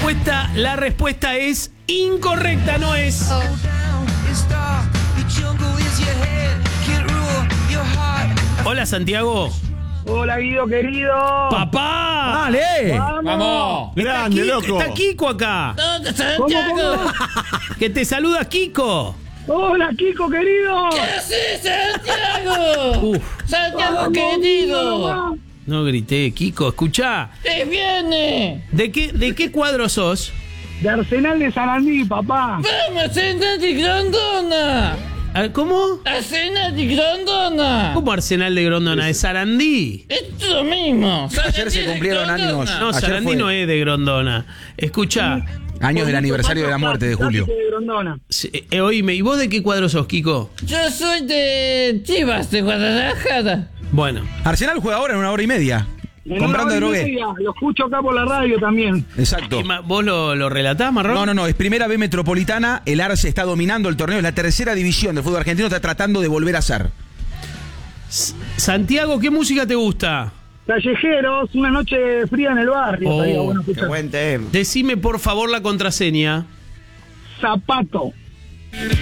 respuesta es incorrecta, no es. Hola, Santiago. Hola, Guido, querido. ¡Papá! ¡Dale! ¡Vamos! Grande, loco. Está Kiko acá. ¿Dónde está Santiago? Que te saluda Kiko. Hola, Kiko, querido. ¿Qué haces, Santiago? Santiago, Vamos, querido. vamos. No grité, Kiko, escuchá. ¡Que viene! ¿De qué cuadro sos? De Arsenal de Sarandí, papá. ¡Vamos, Senati Grondona! ¿Cómo? ¡Senati Grondona! ¿Cómo Arsenal de Grondona? ¿De Sarandí? Es lo mismo. Ayer se cumplieron ánimos. No, Ayer Sarandí fue no es de Grondona. Escuchá. años del aniversario de la muerte de Julio. De Grondona. Oíme, ¿y vos de qué cuadro sos, Kiko? Yo soy de Chivas, de Guadalajara. Bueno. Arsenal juega ahora en 1 hora y media. Comprando de Drogué. Lo escucho acá por la radio también. Exacto. ¿Vos lo relatás, Marrón? No, es Primera B Metropolitana. El Arce está dominando el torneo. Es la tercera división del fútbol argentino. Está tratando de volver a ser. Santiago, ¿qué música te gusta? Callejeros, una noche fría en el barrio. Oh, estaría bueno escuchar. Buen tema. Decime, por favor, la contraseña. Zapato.